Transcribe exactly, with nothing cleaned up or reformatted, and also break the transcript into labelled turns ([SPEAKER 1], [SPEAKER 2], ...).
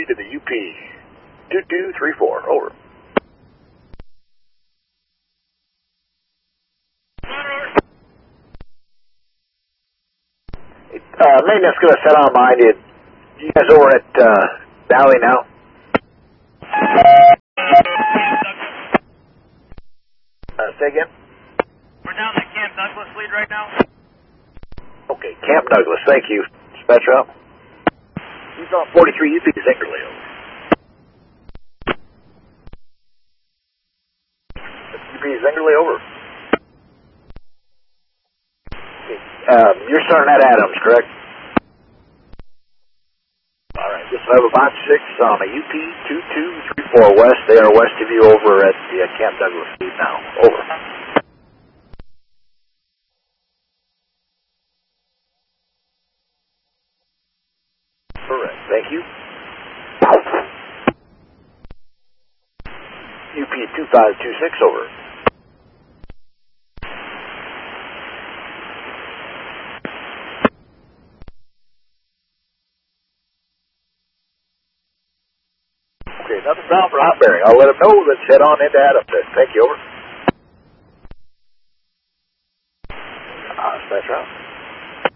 [SPEAKER 1] three to the U P. two two three four, over. Uh, maintenance going to set on mine. You, you guys over at uh, Valley now? Uh, say again?
[SPEAKER 2] We're down the Camp Douglas lead right now.
[SPEAKER 1] Okay, Camp Douglas, thank you. Dispatch out. He's on forty-three U P Zingerle. U P Zingerle, over. Okay, um, you're starting at Adams, correct? All right, this is Nova five six on a U P two two three four West. They are west of you over at the uh, Camp Douglas lead now. Over. Correct. Thank you. U P two five two six, over. Okay, nothing found for hot bearing. I'll let them know. Let's head on into Adams. Thank you, over.